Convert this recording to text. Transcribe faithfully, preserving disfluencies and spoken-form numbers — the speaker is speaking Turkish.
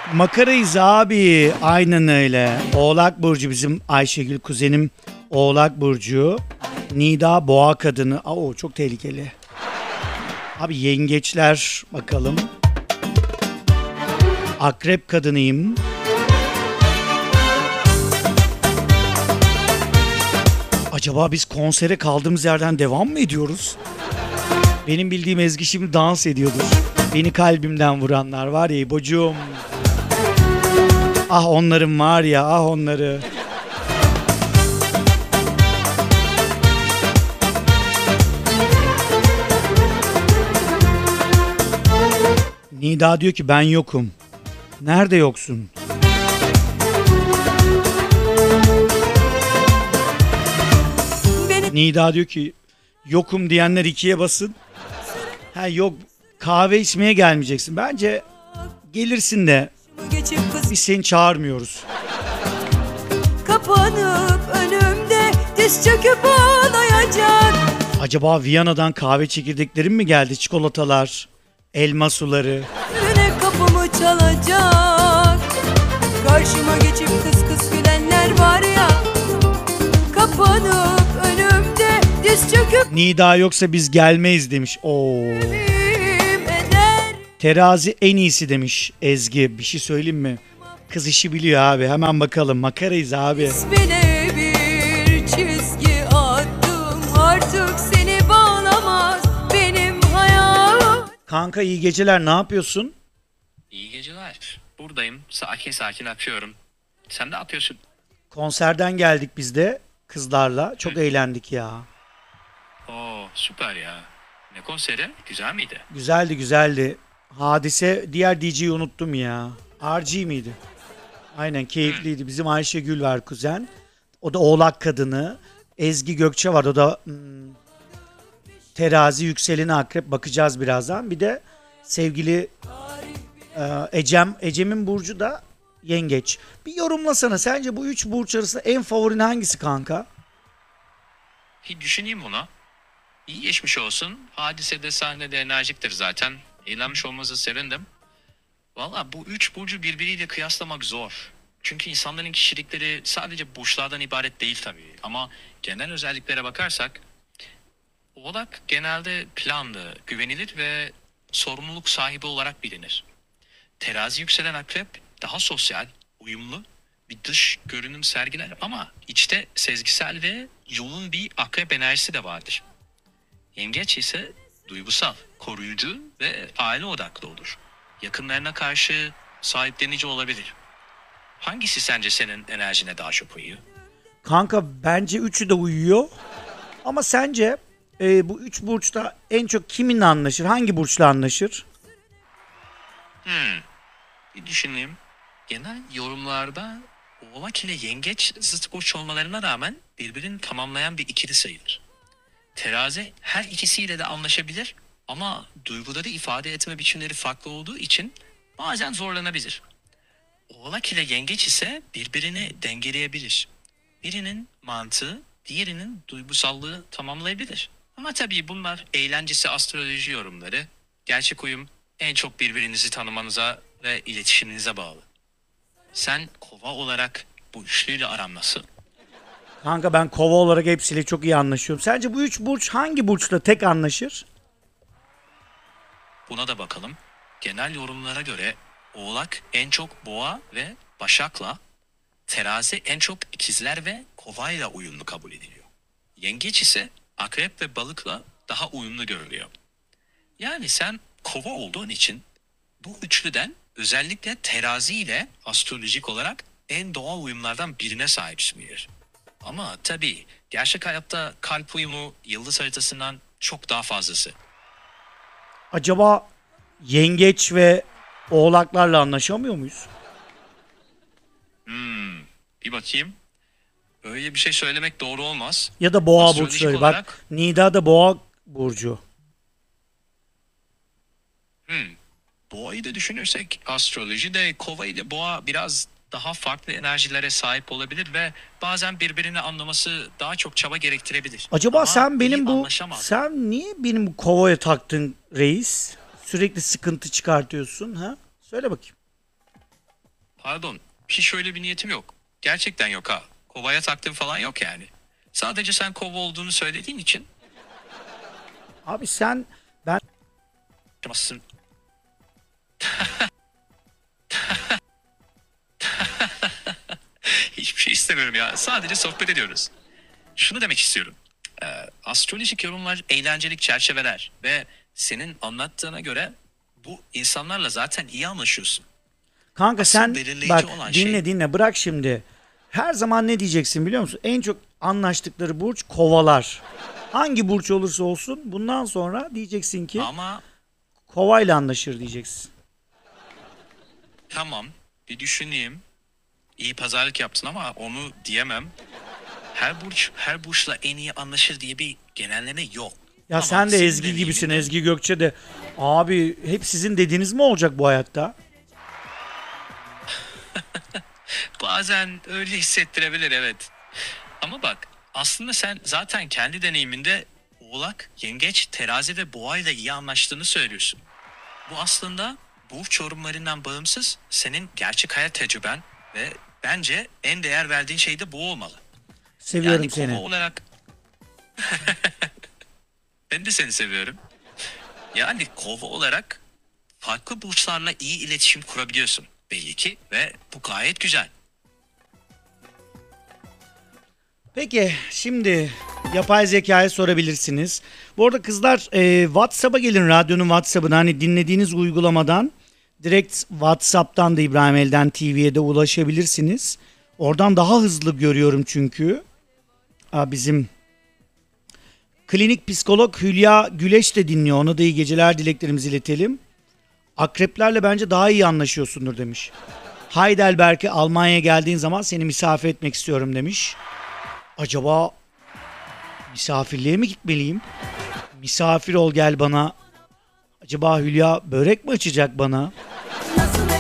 Makarayız abi. Aynen öyle. Oğlak Burcu bizim Ayşegül kuzenim. Oğlak Burcu. Nida Boğa kadını. Aa, çok tehlikeli. Abi yengeçler bakalım. Akrep kadınıyım. Acaba biz konsere kaldığımız yerden devam mı ediyoruz? Benim bildiğim Ezgi şimdi dans ediyordur. Beni kalbimden vuranlar var ya İbocuğum. Ah onların var ya, ah onları. Nida diyor ki ben yokum. Nerede yoksun? Nida diyor ki yokum diyenler ikiye basın. Ha yok, kahve içmeye gelmeyeceksin. Bence gelirsin de biz seni çağırmıyoruz. Kapanıp önümde diz çöküp ağlayacak. Acaba Viyana'dan kahve çekirdeklerim mi geldi? Çikolatalar, elma suları. Önüne kapımı çalacak. Karşıma geçip kıs kıs gülenler var ya. Kapanıp önümde diz çöküp Nida yoksa biz gelmeyiz demiş. Oo. eder. Terazi en iyisi demiş Ezgi. Bir şey söyleyeyim mi? Kız işi biliyor abi. Hemen bakalım. Makarayız abi. İsmine bir çizgi attım. Artık seni bağlamaz benim hayat. Kanka iyi geceler. Ne yapıyorsun? İyi geceler. Buradayım. Sakin sakin akıyorum. Sen ne yapıyorsun? Konserden geldik biz de kızlarla. Çok eğlendik ya. Oo süper ya. Ne konseri? Güzel miydi? Güzeldi güzeldi. Hadise diğer D J'yi unuttum ya. R G miydi? Aynen keyifliydi. Bizim Ayşegül var kuzen. O da Oğlak kadını. Ezgi Gökçe var. O da hmm, terazi yükseleni akrep. Bakacağız birazdan. Bir de sevgili e, Ecem. Ecem'in burcu da yengeç. Bir yorumlasana. Sence bu üç burç arasında en favorin hangisi kanka? Bir düşüneyim bunu. İyi geçmiş olsun. Hadisede sahnede enerjiktir zaten. Eğlenmiş olmanıza sevindim. Valla bu üç burcu birbiriyle kıyaslamak zor. Çünkü insanların kişilikleri sadece burçlardan ibaret değil tabii. Ama genel özelliklere bakarsak Oğlak genelde planlı, güvenilir ve sorumluluk sahibi olarak bilinir. Terazi yükselen akrep daha sosyal, uyumlu bir dış görünüm sergiler ama içte sezgisel ve yoğun bir akrep enerjisi de vardır. Yengeç ise duygusal, koruyucu ve aile odaklı olur. Yakınlarına karşı sahiplenici olabilir. Hangisi sence senin enerjine daha çok uyuyor? Kanka bence üçü de uyuyor. Ama sence e, bu üç burçta en çok kiminle anlaşır? Hangi burçla anlaşır? Hmm, bir düşüneyim. Genel yorumlarda Oğlak ile Yengeç zıt burç olmalarına rağmen birbirini tamamlayan bir ikili sayılır. Terazi her ikisiyle de anlaşabilir ama duyguları ifade etme biçimleri farklı olduğu için bazen zorlanabilir. Oğlak ile Yengeç ise birbirini dengeleyebilir. Birinin mantığı diğerinin duygusallığı tamamlayabilir. Ama tabii bunlar eğlencesi astroloji yorumları. Gerçek uyum en çok birbirinizi tanımanıza ve iletişiminize bağlı. Sen kova olarak bu üçlüyle aran nasıl? Kanka ben kova olarak hepsiyle çok iyi anlaşıyorum. Sence bu üç burç hangi burçla tek anlaşır? Buna da bakalım. Genel yorumlara göre Oğlak en çok Boğa ve Başak'la, Terazi en çok İkizler ve Kova'yla uyumlu kabul ediliyor. Yengeç ise Akrep ve Balık'la daha uyumlu görülüyor. Yani sen Kova olduğun için bu üçlüden özellikle Terazi ile astrolojik olarak en doğal uyumlardan birine sahipsindir. Ama tabii gerçek hayatta kalp uyumu yıldız haritasından çok daha fazlası. Acaba yengeç ve oğlaklarla anlaşamıyor muyuz? Hmm, bir bakayım. Öyle bir şey söylemek doğru olmaz. Ya da boğa Astrolojik burçları. olarak- Bak Nida da boğa burcu. Hmm. Boğayı da düşünürsek astrolojide Kova ile Boğa biraz daha farklı enerjilere sahip olabilir ve bazen birbirini anlaması daha çok çaba gerektirebilir. Acaba Ama sen benim iyi bu anlaşamaz. sen niye benim bu kovaya taktın reis? Sürekli sıkıntı çıkartıyorsun ha? Söyle bakayım. pardon. Hiç öyle bir niyetim yok. Gerçekten yok ha. Kovaya taktığım falan yok yani. Sadece sen kova olduğunu söylediğin için Abi sen ben yapamazsın. Hiçbir şey istemiyorum ya. Sadece sohbet ediyoruz. Şunu demek istiyorum. Ee, astrolojik yorumlar eğlencelik çerçeveler ve senin anlattığına göre bu insanlarla zaten iyi anlaşıyorsun. kanka Asıl sen belirleyici bak olan dinle şey- dinle bırak şimdi. Her zaman ne diyeceksin biliyor musun? En çok anlaştıkları burç kovalar. Hangi burç olursa olsun bundan sonra diyeceksin ki Ama kovayla anlaşır diyeceksin. tamam, bir düşüneyim. İyi pazarlık yaptın ama onu diyemem. Her burç her burçla en iyi anlaşır diye bir genelleme yok. Ya Ama sen de senin Ezgi gibisin, deneyiminde- Ezgi Gökçe de. Abi hep sizin dediğiniz mi olacak bu hayatta? Bazen öyle hissettirebilir, evet. Ama bak, aslında sen zaten kendi deneyiminde Oğlak, Yengeç, Terazi ve Boğa ile iyi anlaştığını söylüyorsun. Bu aslında burç yorumlarından bağımsız senin gerçek hayat tecrüben ve bence en değer verdiğin şey de bu olmalı. Seviyorum Yani seni. kova olarak ben de seni seviyorum. Yani kova olarak farklı burçlarla iyi iletişim kurabiliyorsun belli ki ve bu gayet güzel. Peki şimdi yapay zekaya sorabilirsiniz. Bu arada kızlar e, WhatsApp'a gelin, radyonun WhatsApp'ına, hani dinlediğiniz uygulamadan direkt WhatsApp'tan da İbrahim Elden T V'ye de ulaşabilirsiniz. Oradan daha hızlı görüyorum çünkü. Aa, bizim klinik psikolog Hülya Güleş de dinliyor. Ona da iyi geceler dileklerimizi iletelim. Akreplerle bence daha iyi anlaşıyorsundur demiş. Heidelberg'e Almanya'ya geldiğin zaman seni misafir etmek istiyorum demiş. Acaba misafirliğe mi gitmeliyim? Misafir ol gel bana. Acaba Hülya börek mi açacak bana?